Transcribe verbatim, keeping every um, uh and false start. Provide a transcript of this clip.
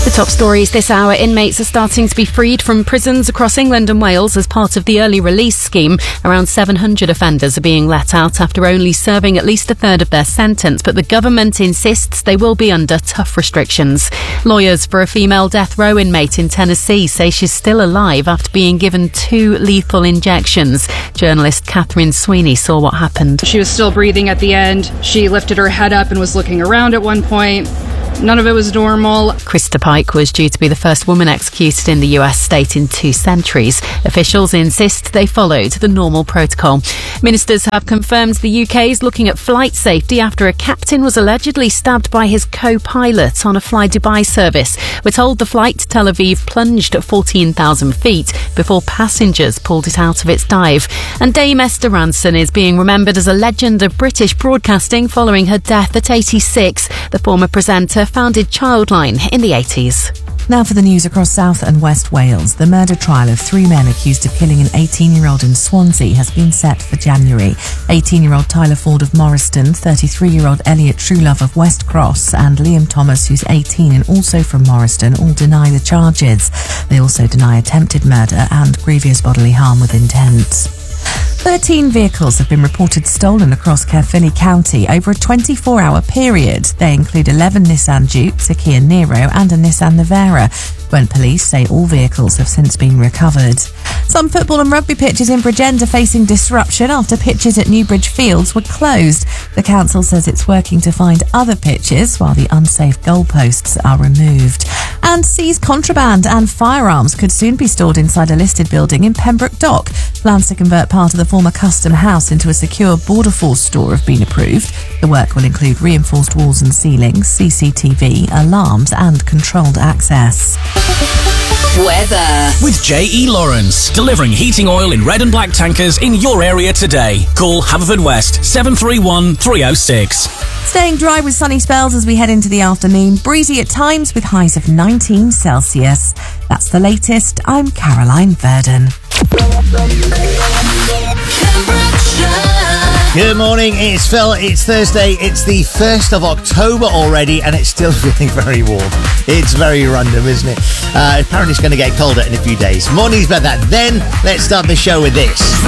The top stories this hour: inmates are starting to be freed from prisons across England and Wales as part of the early release scheme. Around seven hundred offenders are being let out after only serving at least a third of their sentence, but the government insists they will be under tough restrictions. Lawyers for a female death row inmate in Tennessee say she's still alive after being given two lethal injections. Journalist Catherine Sweeney saw what happened. She was still breathing at the end. She lifted her head up and was looking around at one point. None of it was normal. Krista Pike was due to be the first woman executed in the U S state in two centuries. Officials insist they followed the normal protocol. Ministers have confirmed the U K is looking at flight safety after a captain was allegedly stabbed by his co-pilot on a Fly Dubai service. We're told the flight to Tel Aviv plunged at fourteen thousand feet before passengers pulled it out of its dive. And Dame Esther Ranson is being remembered as a legend of British broadcasting following her death at eighty-six. The former presenter founded Childline in the eighties. Now for the news across South and West Wales. The murder trial of three men accused of killing an eighteen-year-old in Swansea has been set for January. eighteen-year-old Tyler Ford of Morriston, thirty-three-year-old Elliot Truelove of West Cross and Liam Thomas, who's eighteen and also from Morriston, all deny the charges. They also deny attempted murder and grievous bodily harm with intent. thirteen vehicles have been reported stolen across Caerphilly County over a twenty-four hour period. They include eleven Nissan Jukes, a Kia Niro and a Nissan Navara. Gwent police say all vehicles have since been recovered. Some football and rugby pitches in Bridgend are facing disruption after pitches at Newbridge Fields were closed. The council says it's working to find other pitches while the unsafe goalposts are removed. And seized contraband and firearms could soon be stored inside a listed building in Pembroke Dock. Plans to convert part of the former Custom House into a secure Border Force store have been approved. The work will include reinforced walls and ceilings, C C T V, alarms and controlled access. Weather. With J E Lawrence, delivering heating oil in red and black tankers in your area today. Call Haverfordwest seven three one, three oh six. Staying dry with sunny spells as we head into the afternoon. Breezy at times with highs of nineteen Celsius. That's the latest. I'm Caroline Verdon. Good morning, it's Phil. It's Thursday. It's the first of October already, and it's still feeling very warm. It's very random, isn't it? Uh, apparently it's going to get colder in a few days. Morning's better. Then let's start the show with this.